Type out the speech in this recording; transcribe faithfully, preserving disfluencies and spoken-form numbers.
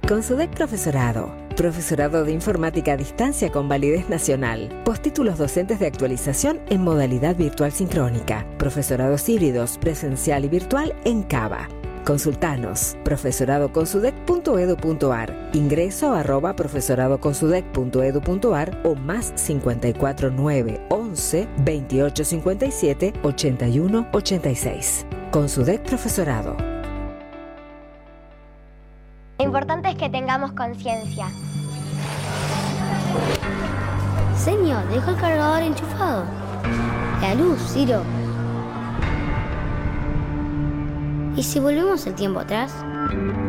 Consudec Profesorado. Profesorado de Informática a Distancia con validez nacional. Postítulos docentes de actualización en modalidad virtual sincrónica. Profesorados híbridos, presencial y virtual en Cava. Consultanos. profesorado consudec punto edu punto ar. Ingreso arroba profesorado consudec punto edu punto ar o más cincuenta y cuatro nueve once veintiocho cincuenta y siete ochenta y uno ochenta y seis. Consudec Profesorado. Lo importante es que tengamos conciencia. Señor, dejó el cargador enchufado. La luz, Ciro. ¿Y si volvemos el tiempo atrás?